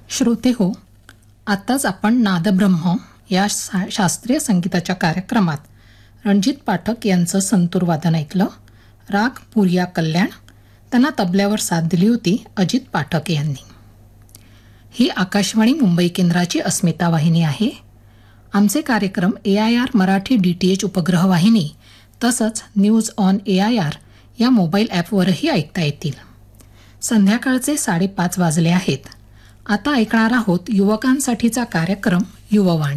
श्रोते हो, आत्ताच आपण नादब्रह्म या शास्त्रीय संगीताच्या कार्यक्रमात रणजित पाठक यांचं संतूर वादन ऐकलं. राग पुरिया कल्याण. त्यांना तबल्यावर साथ दिली होती अजित पाठक यांनी. ही आकाशवाणी मुंबई केंद्राची अस्मिता वाहिनी आहे. आमचे कार्यक्रम AIR मराठी DTH उपग्रह वाहिनी तसंच न्यूज ऑन AIR या मोबाईल ॲपवरही ऐकता येतील. संध्याकाळचे 5:30 वाजले आहेत. आता ऐकणार आहोत युवकांसाठीचा कार्यक्रम युववाणी.